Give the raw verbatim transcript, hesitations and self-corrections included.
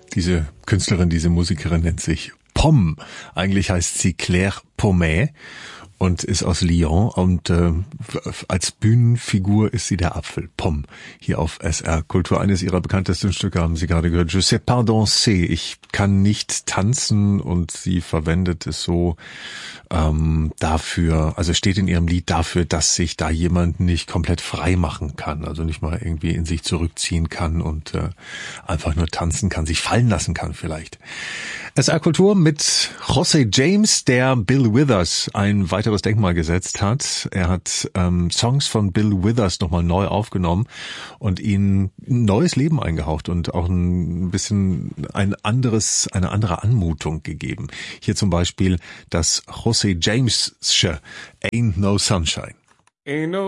Diese Künstlerin, diese Musikerin nennt sich Pomme. Eigentlich heißt sie Claire Pommet und ist aus Lyon und äh, als Bühnenfigur ist sie der Apfel, Pomme, hier auf S R Kultur. Eines ihrer bekanntesten Stücke haben Sie gerade gehört, Je sais pas danser, ich kann nicht tanzen, und sie verwendet es so ähm, dafür, also steht in ihrem Lied dafür, dass sich da jemand nicht komplett frei machen kann, also nicht mal irgendwie in sich zurückziehen kann und äh, einfach nur tanzen kann, sich fallen lassen kann vielleicht. S R Kultur mit José James, der Bill Withers ein weiteres Denkmal gesetzt hat. Er hat ähm, Songs von Bill Withers nochmal neu aufgenommen und ihnen ein neues Leben eingehaucht und auch ein bisschen ein anderes, eine andere Anmutung gegeben. Hier zum Beispiel das José James'sche Ain't No Sunshine. Ain't no